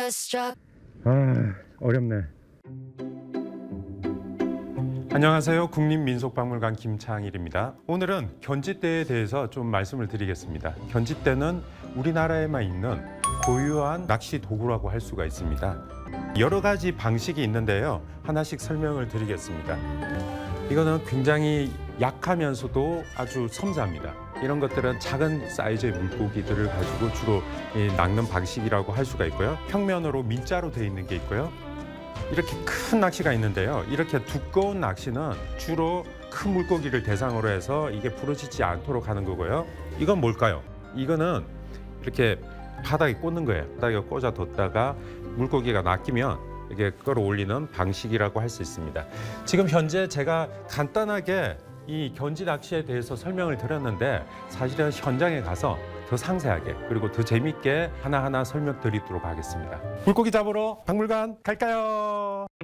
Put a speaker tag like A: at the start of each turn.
A: 어렵네. 안녕하세요. 국립민속박물관 김창일입니다. 오늘은 견짓대에 대해서 좀 말씀을 드리겠습니다. 견짓대는 우리나라에만 있는 고유한 낚시 도구라고 할 수가 있습니다. 여러 가지 방식이 있는데요. 하나씩 설명을 드리겠습니다. 이거는 굉장히 약하면서도 아주 섬세합니다. 이런 것들은 작은 사이즈의 물고기들을 가지고 주로 낚는 방식이라고 할 수가 있고요. 평면으로 민자로 되어 있는 게 있고요. 이렇게 큰 낚시가 있는데요. 이렇게 두꺼운 낚시는 주로 큰 물고기를 대상으로 해서 이게 부러지지 않도록 하는 거고요. 이건 뭘까요? 이거는 이렇게 바닥에 꽂는 거예요. 바닥에 꽂아뒀다가 물고기가 낚이면 이게 끌어올리는 방식이라고 할 수 있습니다. 지금 현재 제가 간단하게 이 견지 낚시에 대해서 설명을 드렸는데 사실은 현장에 가서 더 상세하게 그리고 더 재밌게 하나하나 설명드리도록 하겠습니다. 물고기 잡으러 박물관 갈까요?